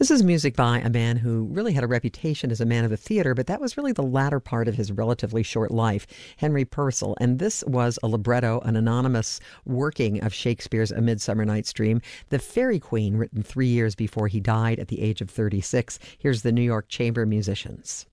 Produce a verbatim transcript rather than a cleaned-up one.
This is music by a man who really had a reputation as a man of the theater, but that was really the latter part of his relatively short life, Henry Purcell. And this was a libretto, an anonymous working of Shakespeare's A Midsummer Night's Dream, The Fairy Queen, written three years before he died at the age of thirty-six. Here's the New York Chamber Musicians.